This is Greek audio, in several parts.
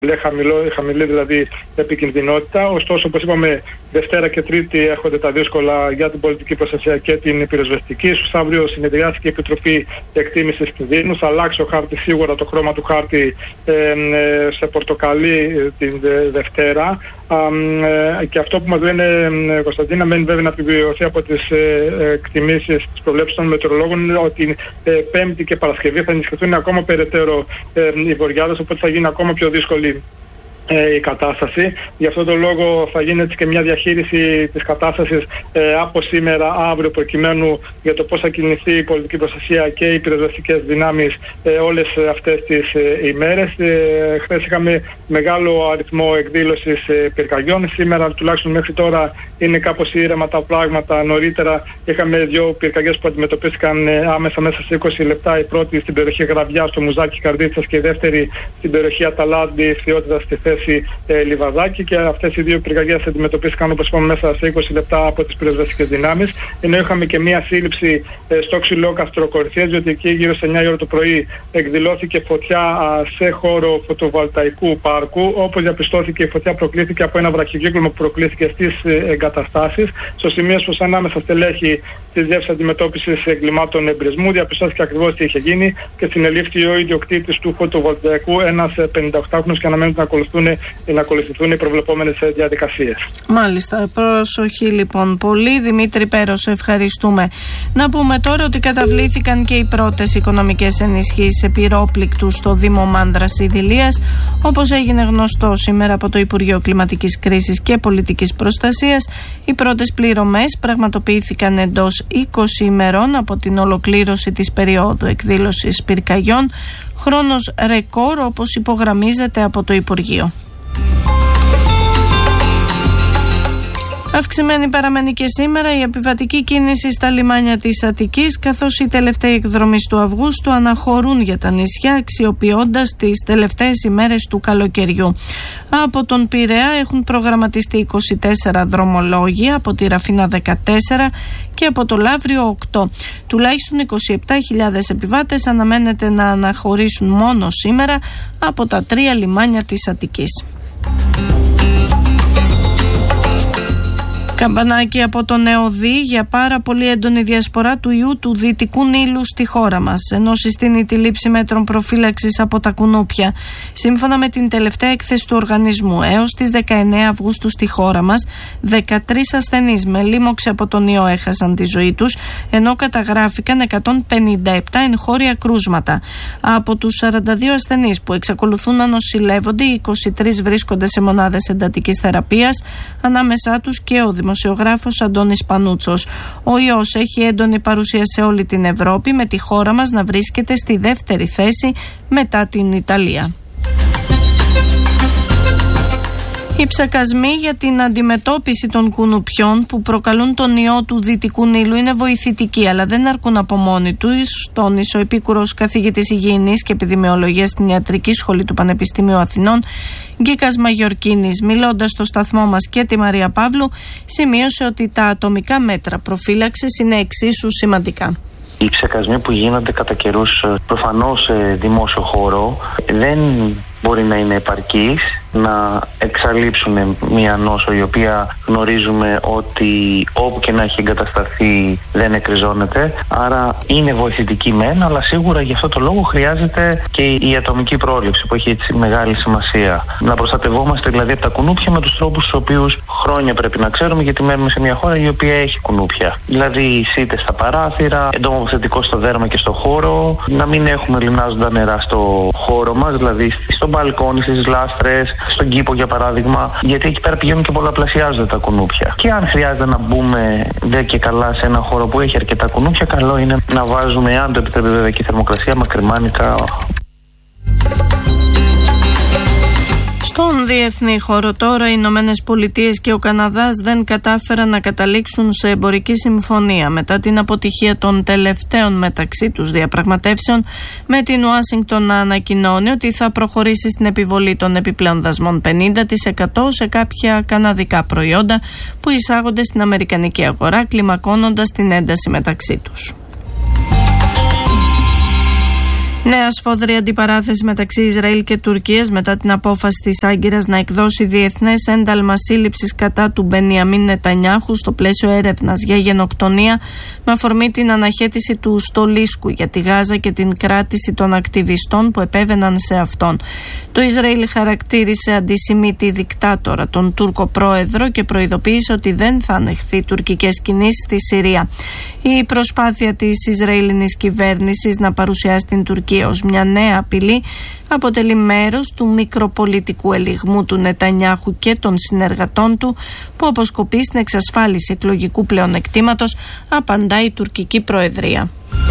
χαμηλή δηλαδή επικινδυνότητα. Ωστόσο, όπως είπαμε, Δευτέρα και Τρίτη έρχονται τα δύσκολα για την πολιτική προστασία και την πυροσβεστική. Στους αύριο συνεδριάστηκε η Επιτροπή Εκτίμησης Κινδύνου. Θα αλλάξει ο χάρτης σίγουρα, το χρώμα του χάρτη σε πορτοκαλί την Δευτέρα. Και αυτό που μας λένε, Κωνσταντίνα, μένει βέβαια να επιβεβαιωθεί από τις εκτιμήσεις, τις προβλέψεις των μετεωρολόγων, είναι ότι Πέμπτη και Παρασκευή θα ενισχυθούν ακόμα περαιτέρω οι βοριάδες, οπότε θα γίνει ακόμα πιο δύσκολη η κατάσταση. Γι' αυτόν τον λόγο θα γίνει και μια διαχείριση της κατάστασης από σήμερα, αύριο, προκειμένου για το πώς θα κινηθεί η πολιτική προστασία και οι πυροσβεστικές δυνάμεις όλες αυτές τις ημέρες. Χθες είχαμε μεγάλο αριθμό εκδήλωσης πυρκαγιών. Σήμερα, τουλάχιστον μέχρι τώρα, είναι κάπως ήρεμα τα πράγματα. Νωρίτερα είχαμε 2 πυρκαγιές που αντιμετωπίστηκαν άμεσα μέσα σε 20 λεπτά. Η πρώτη στην περιοχή Γραβιά, στο Μουζάκι Καρδίτσας, και η δεύτερη στην περιοχή Αταλάντη, Φθιώτιδα, στη θέση Λιβαδάκη, και αυτές οι 2 πυρκαγιές αντιμετωπίστηκαν, όπως είπαμε, μέσα σε 20 λεπτά από τις πυροσβεστικές δυνάμεις. Ενώ είχαμε και μία σύλληψη στο Ξυλό Καστροκορυθίας, διότι εκεί γύρω στις 9 η ώρα το πρωί εκδηλώθηκε φωτιά σε χώρο φωτοβολταϊκού πάρκου. Όπως διαπιστώθηκε, η φωτιά προκλήθηκε από ένα βραχικύκλωμα που προκλήθηκε στις εγκαταστάσεις. Στο σημείο στους ανάμεσα στελέχη της Διεύθυνσης Αντιμετώπισης Εγκλημάτων Εμπρισμού διαπιστώθηκε ακριβώς τι είχε γίνει και συνελήφθη ο ιδιοκτήτης του φωτοβολταϊκού, ένας 58χρονος, και αναμένεται να ακολουθηθούν οι προβλεπόμενες διαδικασίες. Μάλιστα. Προσοχή λοιπόν πολύ. Δημήτρη Πέρο, ευχαριστούμε. Να πούμε τώρα ότι καταβλήθηκαν και οι πρώτες οικονομικές ενισχύσεις σε πυρόπληκτους στο Δήμο Μάνδρας Ιδηλίας. Όπως έγινε γνωστό σήμερα από το Υπουργείο Κλιματικής Κρίσης και Πολιτικής Προστασίας, οι πρώτες πληρωμές πραγματοποιήθηκαν εντός 20 ημερών από την ολοκλήρωση της περίοδου εκδήλωσης πυρκαγιών. Χρόνος ρεκόρ, όπως υπογραμμίζεται από το Υπουργείο. Αυξημένη παραμένει και σήμερα η επιβατική κίνηση στα λιμάνια της Αττικής, καθώς οι τελευταίοι εκδρομείς του Αυγούστου αναχωρούν για τα νησιά, αξιοποιώντας τις τελευταίες ημέρες του καλοκαιριού. Από τον Πειραιά έχουν προγραμματιστεί 24 δρομολόγια, από τη Ραφίνα 14 και από το Λαύριο 8. Τουλάχιστον 27.000 επιβάτες αναμένεται να αναχωρήσουν μόνο σήμερα από τα 3 λιμάνια της Αττικής. Καμπανάκι από τον ΕΟΔΗ για πάρα πολύ έντονη διασπορά του ιού του Δυτικού Νείλου στη χώρα μας, ενώ συστήνει τη λήψη μέτρων προφύλαξης από τα κουνούπια. Σύμφωνα με την τελευταία έκθεση του οργανισμού, έως τις 19 Αυγούστου στη χώρα μας, 13 ασθενείς με λίμωξη από τον ιό έχασαν τη ζωή τους, ενώ καταγράφηκαν 157 εγχώρια κρούσματα. Από τους 42 ασθενείς που εξακολουθούν να νοσηλεύονται, οι 23 βρίσκονται σε μονάδες εντατικής θεραπείας, ανάμεσά τους και ο δημοσιογράφος Αντώνης Πανούτσος. Ο ιός έχει έντονη παρουσία σε όλη την Ευρώπη, με τη χώρα μας να βρίσκεται στη δεύτερη θέση μετά την Ιταλία. Οι ψακασμοί για την αντιμετώπιση των κουνουπιών που προκαλούν τον ιό του Δυτικού Νείλου είναι βοηθητικοί, αλλά δεν αρκούν από μόνοι τους, τόνισε ο επίκουρος καθηγητής υγιεινής και επιδημιολογίας στην Ιατρική Σχολή του Πανεπιστημίου Αθηνών, Γκίκας Μαγιορκίνης. Μιλώντας στο σταθμό μας και τη Μαρία Παύλου, σημείωσε ότι τα ατομικά μέτρα προφύλαξης είναι εξίσου σημαντικά. Οι ψεκασμοί που γίνονται κατά καιρούς προφανώς σε δημόσιο χώρο δεν μπορεί να είναι επαρκής να εξαλείψουν μια νόσο η οποία γνωρίζουμε ότι όπου και να έχει εγκατασταθεί δεν εκριζώνεται. Άρα είναι βοηθητική μεν, αλλά σίγουρα γι' αυτό το λόγο χρειάζεται και η ατομική πρόληψη που έχει έτσι μεγάλη σημασία. Να προστατευόμαστε δηλαδή από τα κουνούπια με τους τρόπους τους οποίους χρόνια πρέπει να ξέρουμε, γιατί μένουμε σε μια χώρα η οποία έχει κουνούπια. Δηλαδή σίτες στα παράθυρα, εντόμοθετικό στο δέρμα και στο χώρο, να μην έχουμε λιμνάζοντα νερά στο χώρο μας, δηλαδή στο μπαλκόνι, στις λάστρες, στον κήπο για παράδειγμα, γιατί εκεί πέρα πηγαίνουν και πολλαπλασιάζονται τα κουνούπια. Και αν χρειάζεται να μπούμε δε και καλά σε ένα χώρο που έχει αρκετά κουνούπια, καλό είναι να βάζουμε, αν το επιτρέπει βέβαια και η θερμοκρασία, μακριμάνικα. Στον διεθνή χώρο τώρα, οι Ηνωμένες Πολιτείες και ο Καναδάς δεν κατάφεραν να καταλήξουν σε εμπορική συμφωνία μετά την αποτυχία των τελευταίων μεταξύ τους διαπραγματεύσεων, με την Ουάσιγκτον να ανακοινώνει ότι θα προχωρήσει στην επιβολή των επιπλέον δασμών 50% σε κάποια καναδικά προϊόντα που εισάγονται στην αμερικανική αγορά, κλιμακώνοντας την ένταση μεταξύ τους. Νέα σφοδρή αντιπαράθεση μεταξύ Ισραήλ και Τουρκίας μετά την απόφαση της Άγκυρας να εκδώσει διεθνές ένταλμα σύλληψης κατά του Μπενιαμίν Νετανιάχου στο πλαίσιο έρευνας για γενοκτονία με αφορμή την αναχέτηση του στολίσκου για τη Γάζα και την κράτηση των ακτιβιστών που επέβαιναν σε αυτόν. Το Ισραήλ χαρακτήρισε αντισημίτη δικτάτορα τον Τούρκο πρόεδρο και προειδοποίησε ότι δεν θα ανεχθεί τουρκικές κινήσεις στη Συρία. Η προσπάθεια της Ισραηλινής κυβέρνησης να παρουσιάσει την Τουρκία ως μια νέα απειλή αποτελεί μέρος του μικροπολιτικού ελιγμού του Νετανιάχου και των συνεργατών του που αποσκοπεί στην εξασφάλιση εκλογικού πλεονεκτήματος, απαντά η τουρκική προεδρία.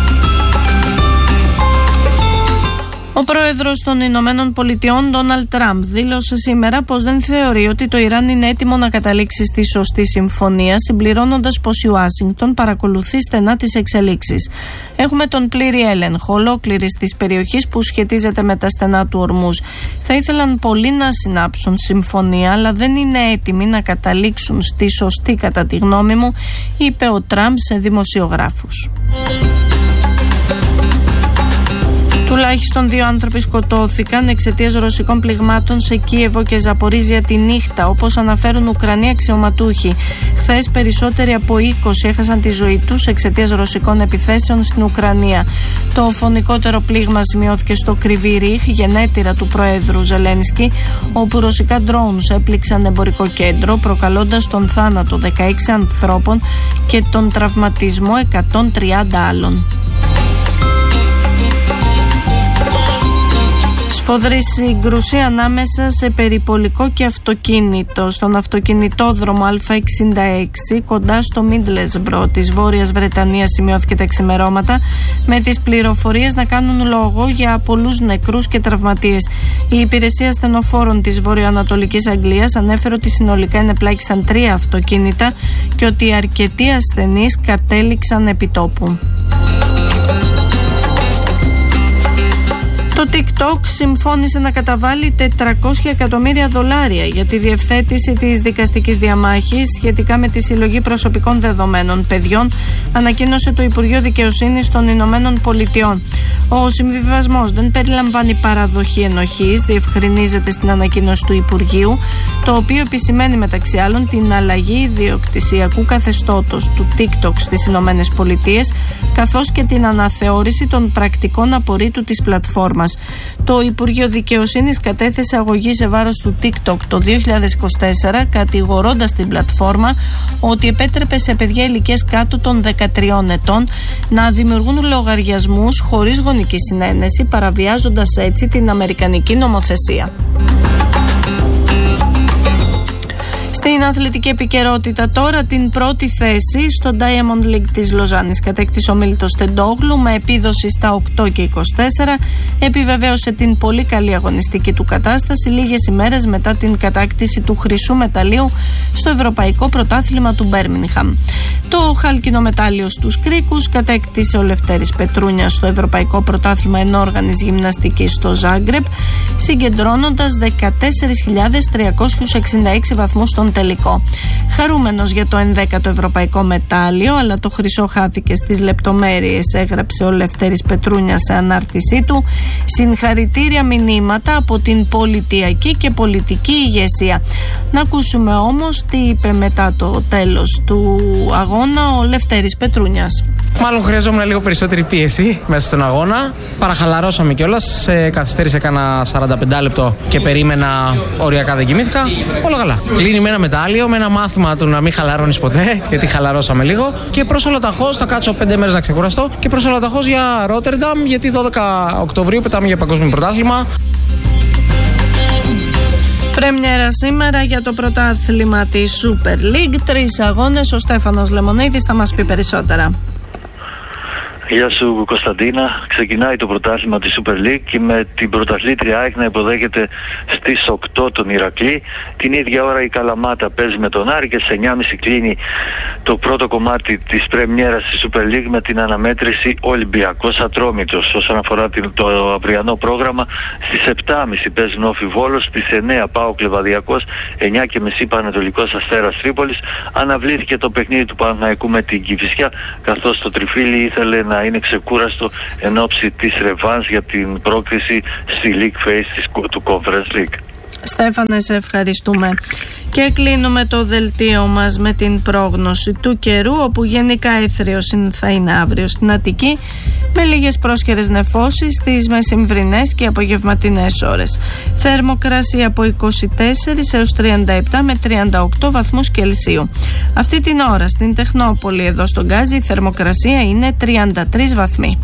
Ο πρόεδρος των Ηνωμένων Πολιτειών, Ντόναλντ Τραμπ, δήλωσε σήμερα πως δεν θεωρεί ότι το Ιράν είναι έτοιμο να καταλήξει στη σωστή συμφωνία, συμπληρώνοντας πως η Ουάσιγκτον παρακολουθεί στενά τις εξελίξεις. Έχουμε τον πλήρη έλεγχο ολόκληρης της περιοχής που σχετίζεται με τα στενά του Ορμούζ. Θα ήθελαν πολλοί να συνάψουν συμφωνία, αλλά δεν είναι έτοιμοι να καταλήξουν στη σωστή, κατά τη γνώμη μου, είπε ο Τραμπ σε δημοσιογράφους. Τουλάχιστον 2 άνθρωποι σκοτώθηκαν εξαιτίας ρωσικών πληγμάτων σε Κίεβο και Ζαπορίζια τη νύχτα, όπως αναφέρουν Ουκρανοί αξιωματούχοι. Χθες περισσότεροι από 20 έχασαν τη ζωή τους εξαιτίας ρωσικών επιθέσεων στην Ουκρανία. Το φωνικότερο πλήγμα σημειώθηκε στο Κρυβί Ρίχ, γενέτειρα του Προέδρου Ζελένσκι, όπου ρωσικά drones έπληξαν εμπορικό κέντρο, προκαλώντας τον θάνατο 16 ανθρώπων και τον τραυματισμό 130 άλλων. Σφοδρή σύγκρουση ανάμεσα σε περιπολικό και αυτοκίνητο στον αυτοκινητόδρομο Α66 κοντά στο Μίντλεσμπρο της Βόρειας Βρετανίας σημειώθηκε τα ξημερώματα, με τις πληροφορίες να κάνουν λόγο για πολλούς νεκρούς και τραυματίες. Η υπηρεσία ασθενοφόρων της Βορειοανατολικής Αγγλίας ανέφερε ότι συνολικά ενεπλάκησαν 3 αυτοκίνητα και ότι αρκετοί ασθενείς κατέληξαν επί τόπου. Το TikTok συμφώνησε να καταβάλει $400 εκατομμύρια για τη διευθέτηση της δικαστικής διαμάχης σχετικά με τη συλλογή προσωπικών δεδομένων παιδιών, ανακοίνωσε το Υπουργείο Δικαιοσύνης των Ηνωμένων Πολιτειών. Ο συμβιβασμός δεν περιλαμβάνει παραδοχή ενοχής, διευκρινίζεται στην ανακοίνωση του Υπουργείου, το οποίο επισημαίνει μεταξύ άλλων την αλλαγή ιδιοκτησιακού καθεστώτος του TikTok στις Ηνωμένες Πολιτείες, καθώς και την αναθεώρηση των πρακτικών απορρίτου της πλατφόρμας. Το Υπουργείο Δικαιοσύνης κατέθεσε αγωγή σε βάρος του TikTok το 2024, κατηγορώντας την πλατφόρμα ότι επέτρεπε σε παιδιά ηλικίας κάτω των 13 ετών να δημιουργούν λογαριασμούς χωρίς γονική συνένεση, παραβιάζοντας έτσι την αμερικανική νομοθεσία. Στην αθλητική επικαιρότητα τώρα, την πρώτη θέση στο Diamond League της Λοζάνης κατέκτησε ο Μίλτος Τεντόγλου με επίδοση στα 8 και 24. Επιβεβαίωσε την πολύ καλή αγωνιστική του κατάσταση λίγες ημέρες μετά την κατάκτηση του χρυσού μεταλλίου στο Ευρωπαϊκό Πρωτάθλημα του Μπέρμινγχαμ. Το χάλκινο μετάλλιο στους κρίκους κατέκτησε ο Λευτέρης Πετρούνιας στο Ευρωπαϊκό Πρωτάθλημα Ενόργανης Γυμναστικής στο Ζάγκρεπ, συγκεντρώνοντας 14.366 βαθμούς στον τελικό. Χαρούμενος για το 11ο ευρωπαϊκό μετάλλιο, αλλά το χρυσό χάθηκε στις λεπτομέρειες, έγραψε ο Λευτέρης Πετρούνιας σε ανάρτησή του. Συγχαρητήρια μηνύματα από την πολιτιακή και πολιτική ηγεσία. Να ακούσουμε όμως τι είπε μετά το τέλος του αγώνα ο Λευτέρης Πετρούνιας. Μάλλον χρειαζόμουν λίγο περισσότερη πίεση μέσα στον αγώνα. Παραχαλαρώσαμε κιόλας. Καθυστέρησε κάνα 45 λεπτό και περίμενα. Οριακά δεν κοιμήθηκα. Όλα καλά. Κλείνει με ένα μετάλλιο, με ένα μάθημα του να μην χαλαρώνεις ποτέ, γιατί χαλαρώσαμε λίγο. Και προς Ολοταχώς θα κάτσω 5 μέρες να ξεκουραστώ. Και προς Ολοταχώς για Ρότερνταμ, γιατί 12 Οκτωβρίου πετάμε για παγκόσμιο πρωτάθλημα. Πρέμιερα σήμερα για το πρωτάθλημα της Super League. 3 αγώνες. Ο Στέφανος Λεμονίδης θα μας πει περισσότερα. Γεια σου Κωνσταντίνα. Ξεκινάει το πρωτάθλημα της Super League και με την πρωταθλήτρια ΑΕΚ να υποδέχεται στις 8 τον Ηρακλή. Την ίδια ώρα η Καλαμάτα παίζει με τον Άρη και στις 9.30 κλείνει το πρώτο κομμάτι της πρεμιέρας της Super League με την αναμέτρηση Ολυμπιακός Ατρόμητος. Όσον αφορά το αυριανό πρόγραμμα, στις 7.30 παίζουν Όφι Βόλος, στις 9 ΠΑΟΚ Λεβαδιακός, 9.30 Πανετολικός Αστέρας Τρίπολης. Αναβλήθηκε το παιχνίδι του Παναθηναϊκού με την Κηφισιά, καθώς το Τριφύλι ήθελε να να είναι ξεκούραστο εν ώψη της ρεβάνς για την πρόκριση στη League Phase του Conference League. Στέφανε, σε ευχαριστούμε. Και κλείνουμε το δελτίο μας με την πρόγνωση του καιρού, όπου γενικά έθριος θα είναι αύριο στην Αττική, με λίγες πρόσχερες νεφώσεις στις μεσημβρινές και απογευματινές ώρες. Θερμοκρασία από 24 έως 37 με 38 βαθμούς Κελσίου. Αυτή την ώρα στην Τεχνόπολη εδώ στον Γκάζι η θερμοκρασία είναι 33 βαθμοί.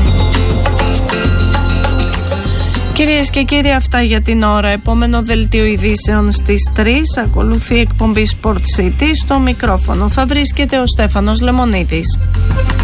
Κυρίες και κύριοι, αυτά για την ώρα. Επόμενο δελτίο ειδήσεων στις 3. Ακολουθεί η εκπομπή Sport City. Στο μικρόφωνο θα βρίσκεται ο Στέφανος Λεμονίτης.